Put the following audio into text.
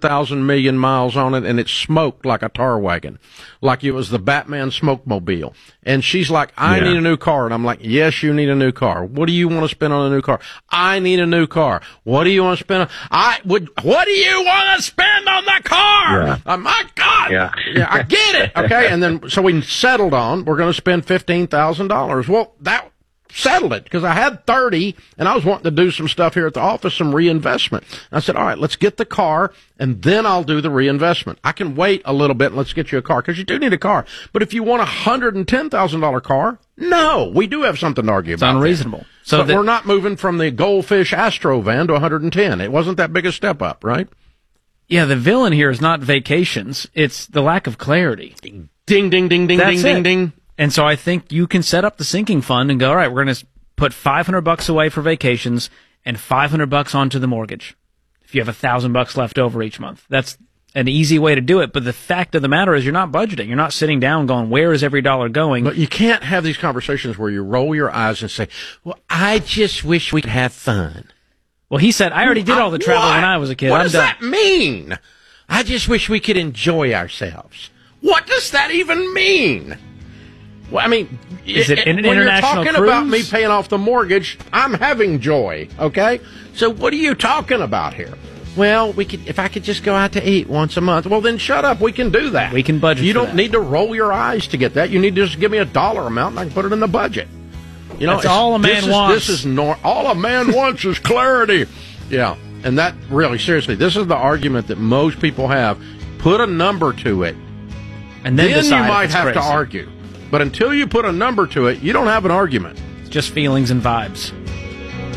100,000 million miles on it, and it smoked like a tar wagon, like it was the Batman smokemobile. And she's like, I need a new car. And I'm like, yes, you need a new car. What do you want to spend on a new car? I need a new car. What do you want to spend on? What do you want to spend on the car? Yeah. Oh, my God. Yeah. I get it. Okay. And then, so we settled on, we're going to spend $15,000. Well, that settled it because I had 30 and I was wanting to do some stuff here at the office, some reinvestment. And I said, all right, let's get the car and then I'll do the reinvestment. I can wait a little bit and let's get you a car because you do need a car. But if you want a $110,000 car, no, we do have something to argue about. It's unreasonable. There. So we're not moving from the Goldfish Astro van to 110. It wasn't that big a step up, right? Yeah, the villain here is not vacations. It's the lack of clarity. Ding, ding, ding, ding, That's ding, it. ding. And so I think you can set up the sinking fund and go, all right, we're going to put $500 away for vacations and $500 onto the mortgage. If you have $1,000 left over each month, that's an easy way to do it. But the fact of the matter is you're not budgeting. You're not sitting down going, where is every dollar going? But you can't have these conversations where you roll your eyes and say, well, I just wish we could have fun. Well, he said, I already did all the travel when I was a kid. What I'm does done. that mean? I just wish we could enjoy ourselves. What does that even mean? Well, I mean, is it an when international you're talking cruise? about me paying off the mortgage, I'm having joy, okay? So what are you talking about here? Well, if I could just go out to eat once a month, well, then shut up. We can do that. We can budget You for don't that. need to roll your eyes to get that. You need to just give me a dollar amount and I can put it in the budget. You know, That's all a man wants. All a man wants is clarity. Yeah, and that really, seriously, this is the argument that most people have. Put a number to it, And then you decide if might it's have crazy. to argue. But until you put a number to it, you don't have an argument. It's just feelings and vibes.